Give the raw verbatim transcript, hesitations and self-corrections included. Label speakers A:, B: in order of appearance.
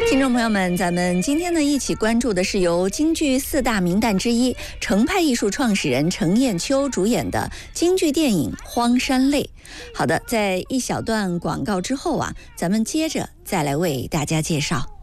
A: 听众朋友们，咱们今天呢一起关注的是由京剧四大名旦之一程派艺术创始人程砚秋主演的京剧电影《荒山泪》。好的，在一小段广告之后啊，咱们接着再来为大家介绍。